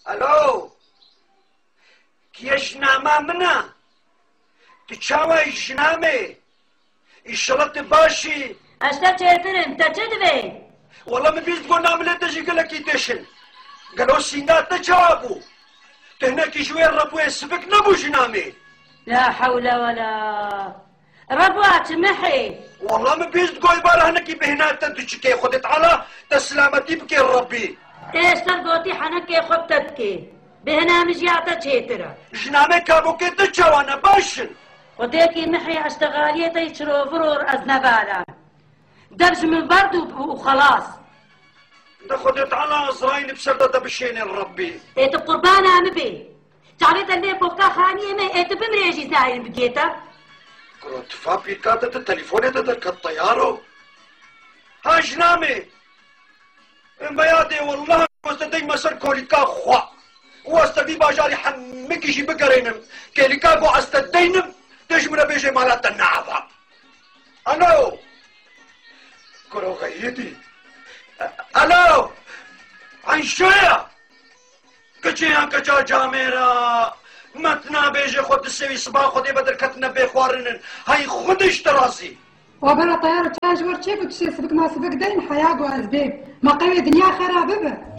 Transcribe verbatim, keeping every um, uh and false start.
الو كيش ناما منا تشاوي جنامي الشرط باشي اشتا تشيترم تشدوي والله ما بيز تقول نعمل تجي لك يدشن قالوا سينات تجابو تهناك شوي الربو يسبك نبو جنامي لا حول ولا ربوات محي والله ما بيز تقول بارا هناك بهنات تدشكي خدت على تسلامتي بكي ربي ايش تلقوتي حنكي خبتتكي بهنا مجياتا تشيترا جنامي كابو كي تجاوانا باشن وديكي محي اشتغالية يشرو فرور ازنبالا دبج من برد وخلاص دخلت على زراين بسردة بشين الربي ايت قربانا مبي تعريت اللي بوكا خانية ما ايت بمريجي زاين بقيتا كنت فابي كاتت التليفون تدرك الطيارو ها جنامي بيادي والله واستدي مسر كوليكا خوا واستدي باجاري حمكي جي بقرينم كوليكا قو استدينم تجمنا بيجي مالات النعفة الو كرو غيدي الو عن شوية كچيان كچا جاميرا متنا بيجي خود السوي صباح خودي بدر كتنا بيخوارنن هاي خودش تراسي وبلا طيارة تاج ورشيك وتشي سبك ما سبك دين حياة وأسباب ما قوي دنيا خرابة.